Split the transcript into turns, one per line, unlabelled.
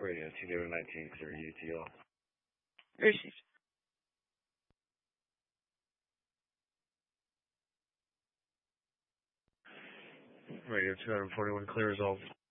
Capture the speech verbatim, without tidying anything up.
Radio, T W nineteen, clear U T L.
Received.
Radio two forty-one, clear resolved.